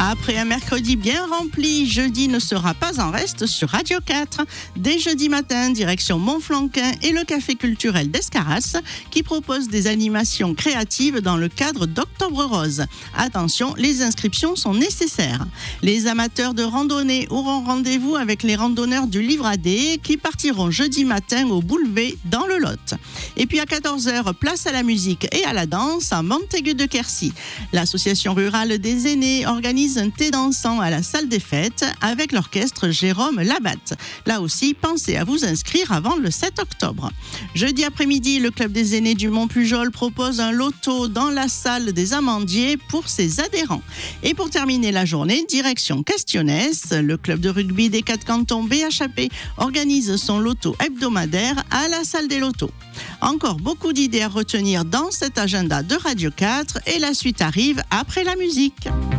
Après un mercredi bien rempli, jeudi ne sera pas en reste sur Radio 4. Dès jeudi matin, direction Montflanquin et le café culturel d'Escaras qui propose des animations créatives dans le cadre d'Octobre Rose. Attention, les inscriptions sont nécessaires. Les amateurs de randonnée auront rendez-vous avec les randonneurs du Livradet qui partiront jeudi matin au Boulevet dans le Lot. Et puis à 14h, place à la musique et à la danse à Montaigu de Quercy. L'association rurale des aînés organise un thé dansant à la salle des fêtes avec l'orchestre Jérôme Labatte. Là aussi, pensez à vous inscrire avant le 7 octobre. Jeudi après-midi, le club des aînés du Mont-Pujol propose un loto dans la salle des Amandiers pour ses adhérents. Et pour terminer la journée, direction Castionnès, le club de rugby des 4 cantons BHAP organise son loto hebdomadaire à la salle des lotos. Encore beaucoup d'idées à retenir dans cet agenda de Radio 4 et la suite arrive après la musique.